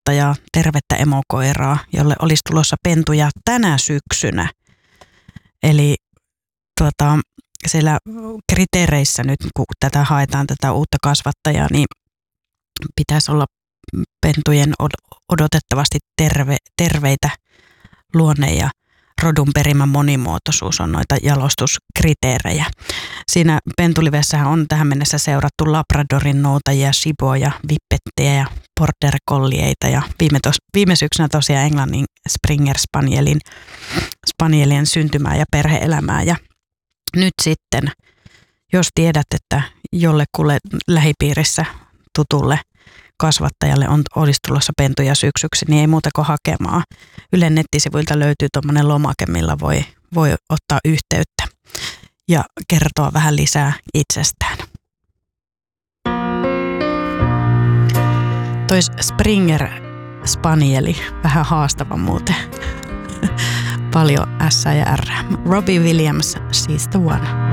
kasvattajaa, tervettä emokoiraa, jolle olisi tulossa pentuja tänä syksynä. Eli siellä kriteereissä nyt, kun haetaan tätä uutta kasvattajaa, niin pitäisi olla pentujen odotettavasti terveitä luonne- ja rodun perimän monimuotoisuus on noita jalostuskriteerejä. Siinä pentulivessähän on tähän mennessä seurattu Labradorin noutajia, shiboja, vippettejä ja border collieita ja viime syksynä tosiaan Englannin Springer Spanielien syntymää ja perhe-elämää. Ja nyt sitten, jos tiedät, että jollekulle lähipiirissä tutulle kasvattajalle olisi tulossa pentuja syksyksi, niin ei muuta kuin hakemaan. Ylen nettisivuilta löytyy tuommoinen lomake, millä voi ottaa yhteyttä ja kertoa vähän lisää itsestään. Toi Springer Spanieli, vähän haastava muuten. Paljon S ja R. Robbie Williams, she's the one.